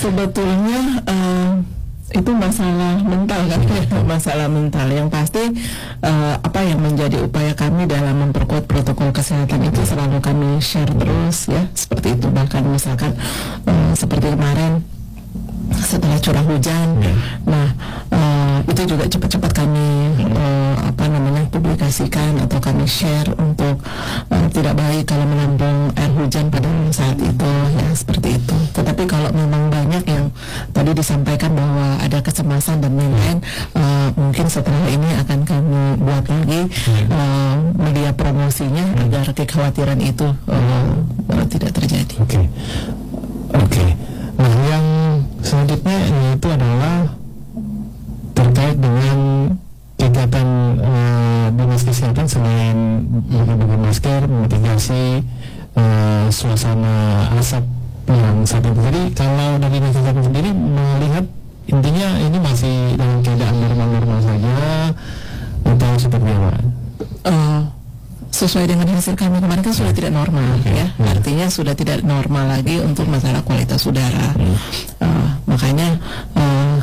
Sebetulnya itu masalah mental kan, masalah mental. Yang pasti apa yang menjadi upaya kami dalam memperkuat protokol kesehatan itu selalu kami share terus ya, seperti itu. Bahkan misalkan seperti kemarin setelah curah hujan, nah itu juga cepat-cepat kami publikasikan atau kami share untuk tidak baik kalau menampung air hujan pada saat itu ya, seperti itu. Tetapi kalau memang banyak yang tadi disampaikan bahwa ada kecemasan dan lain-lain, mungkin setelah ini akan kami buat lagi media promosinya agar kekhawatiran itu tidak terjadi. Oke. Nah, yang selanjutnya itu adalah terkait dengan kegiatan dinas kesehatan selain bagi masker, mitigasi suasana asap yang saat itu. Jadi kalau dari dinas kesehatan sendiri melihat intinya ini masih dalam keadaan normal-normal saja atau seperti apa? Sesuai dengan hasil kami kemarin kan sudah tidak normal ya, artinya sudah tidak normal lagi untuk masalah kualitas udara. Makanya